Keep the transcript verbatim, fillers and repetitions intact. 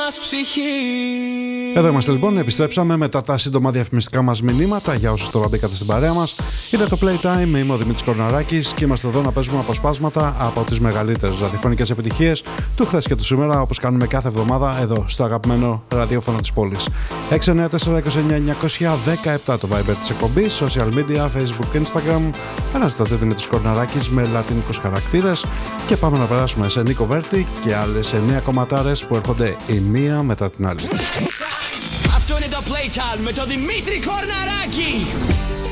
μας ψυχή. Εδώ είμαστε λοιπόν, επιστρέψαμε μετά τα σύντομα διαφημιστικά μας μηνύματα. Για όσους τώρα μπήκατε στην παρέα μας, είναι το Playtime, είμαι ο Δημήτρης Κορναράκης και είμαστε εδώ να παίζουμε αποσπάσματα από τις μεγαλύτερες ραδιοφωνικές επιτυχίες του χθες και του σήμερα, όπως κάνουμε κάθε εβδομάδα εδώ στο αγαπημένο ραδιόφωνο της πόλης. έξι εννιά τέσσερα είκοσι εννιά εννιακόσια δεκαεπτά το Viber της εκπομπής, social media, Facebook και Instagram. Αναζητάτε Δημήτρης Κορναράκης με λατινικούς χαρακτήρες και πάμε να περάσουμε σε Νίκο Βέρτη και άλλες εννέα κομματάρες που έρχονται η μία μετά την άλλη. Αυτό είναι το Playtime με τον Δημήτρη Κορναράκη.